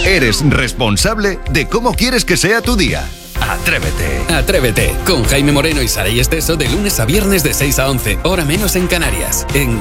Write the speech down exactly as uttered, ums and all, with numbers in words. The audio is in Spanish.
Eres responsable de cómo quieres que sea tu día. Atrévete. Atrévete con Jaime Moreno y Saray Esteso de lunes a viernes de seis a once, hora menos en Canarias. En